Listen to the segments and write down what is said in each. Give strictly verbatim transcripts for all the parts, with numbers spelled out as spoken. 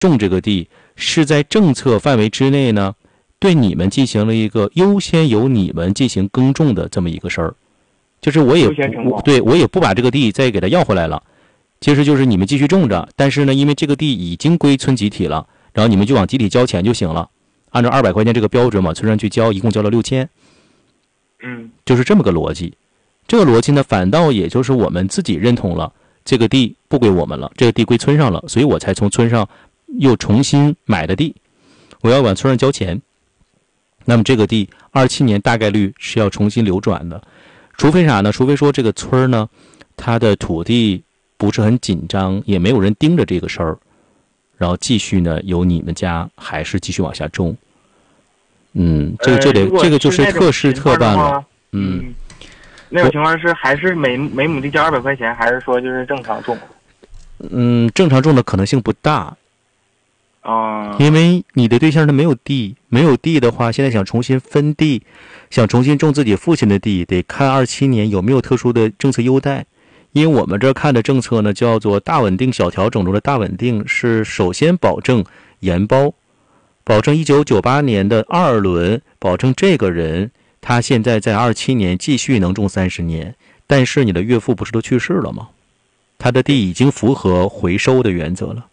种这个地是在政策范围之内呢，对你们进行了一个优先由你们进行耕种的这么一个事儿，就是我也不对我也不把这个地再给它要回来了，其实就是你们继续种着，但是呢，因为这个地已经归村集体了，然后你们就往集体交钱就行了，按照二百块钱这个标准往村上去交，一共交了六千， 嗯， 就是这么个逻辑。这个逻辑呢，反倒也就是我们自己认同了，这个地不归我们了，这个地归村上了，所以我才从村上又重新买的地，我要往村上交钱。那么这个地二七年大概率是要重新流转的，除非啥呢？除非说这个村呢，它的土地不是很紧张，也没有人盯着这个事儿，然后继续呢由你们家还是继续往下种。嗯，这个就得、呃、这个就是特事特办了。嗯。 那种情况是还是每每亩地交二百块钱，还是说就是正常种？ 嗯，正常种的可能性不大， 啊、 因为你的对象他没有地，没有地的话，现在想重新分地，想重新种自己父亲的地，得看二七年有没有特殊的政策优待。因为我们这看的政策呢，叫做大稳定小调整中的大稳定，是首先保证延包，保证一九九八年的二轮，保证这个人。他现在在二七年继续能种三十年，但是你的岳父不是都去世了吗？他的地已经符合回收的原则了。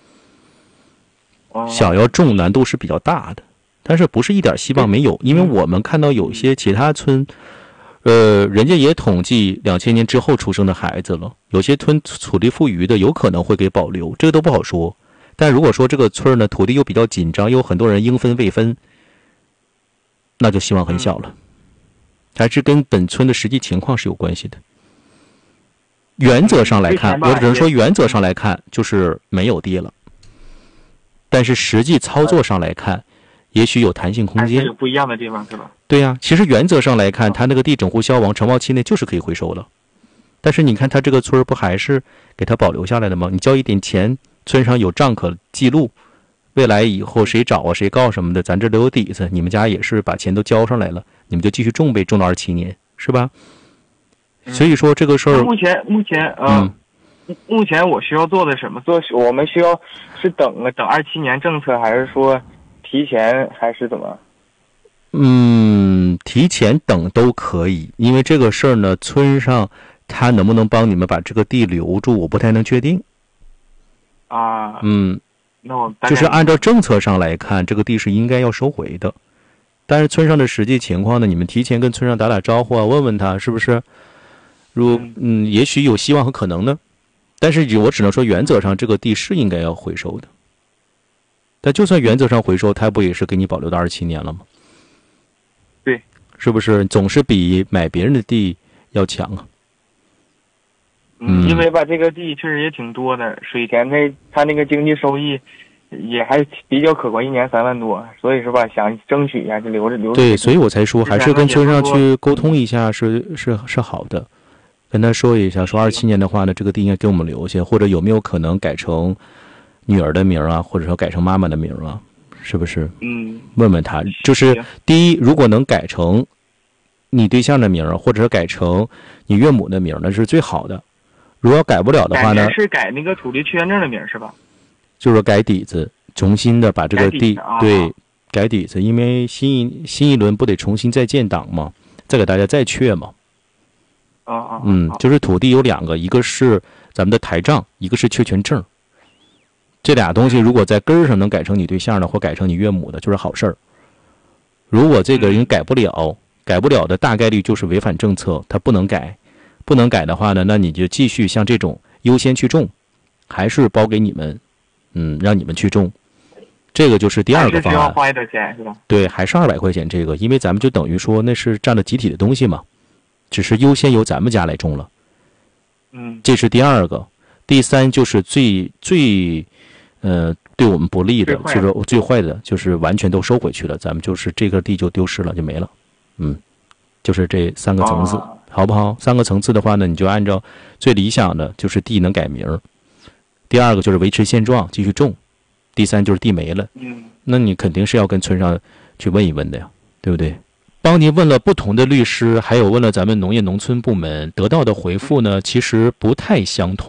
想要种难度是比较大的，但是不是一点希望没有，因为我们看到有些其他村，呃，人家也统计两千年之后出生的孩子了，有些村土地富余的有可能会给保留，这个都不好说。但如果说这个村呢土地又比较紧张，又有很多人应分未分，那就希望很小了。还是跟本村的实际情况是有关系的。原则上来看，我只能说原则上来看就是没有地了，但是实际操作上来看，也许有弹性空间， 有不一样的地方是吧？ 对呀、啊，其实原则上来看，他那个地整户消亡承包期内就是可以回收了，但是你看他这个村不还是给他保留下来的吗？你交一点钱，村上有账可记录，未来以后谁找啊谁告什么的，咱这都有底子，你们家也是把钱都交上来了。你们就继续种呗，种到二七年，是吧？所以说这个事儿， 目前目前呃、嗯，目前我需要做的什么？做我们需要是等等二七年政策，还是说提前，还是怎么？ 嗯，提前等都可以，因为这个事儿呢，村上他能不能帮你们把这个地留住，我不太能确定。 啊， 嗯， 那我就是按照政策上来看，这个地是应该要收回的。但是村上的实际情况呢，你们提前跟村上打打招呼啊，问问他是不是，如嗯，也许有希望和可能呢。但是我只能说，原则上这个地是应该要回收的。但就算原则上回收，他不也是给你保留到二七年了吗？ 对， 是不是总是比买别人的地要强啊？ 嗯，因为吧，这个地确实也挺多的，水田那他那个经济收益。也还比较可观，一年三万多，所以说吧，想争取一下就留着留着。 对，所以我才说还是跟村上去沟通一下是是是好的，跟他说一下，说二七年的话呢，这个地应该给我们留下，或者有没有可能改成女儿的名啊，或者说改成妈妈的名啊，是不是？ 嗯， 问问他，就是第一，如果能改成你对象的名，或者说改成你岳母的名，那是最好的。如果改不了的话呢， 是改那个土地缺陷证的名是吧？ 就是改底子，重新的把这个地改对改底子，因为新一新一轮不得重新再建档嘛，再给大家再确嘛。 啊啊， 嗯，就是土地有两个，一个是咱们的台账，一个是确权证。这俩东西如果在根儿上能改成你对象的，或改成你岳母的，就是好事儿。如果这个人改不了，改不了的大概率就是违反政策，他不能改。不能改的话呢，那你就继续像这种优先去种，还是包给你们。嗯，让你们去种，这个就是第二个方案。 还是需要花一点钱是吧？ 对，还是二百块钱这个，因为咱们就等于说那是占了集体的东西嘛，只是优先由咱们家来种了。 嗯， 这是第二个。第三就是最最，呃，对我们不利的，就是最坏的，就是完全都收回去了，咱们就是这个地就丢失了，就没了。嗯，就是这三个层次， 哦、 好不好？三个层次的话呢，你就按照最理想的就是地能改名。第二个就是维持现状继续种，第三就是地没了， 嗯， 那你肯定是要跟村上去问一问的呀，对不对？帮您问了不同的律师，还有问了咱们农业农村部门，得到的回复呢，其实不太相同。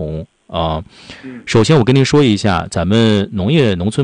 啊。首先我跟您说一下，咱们农业农村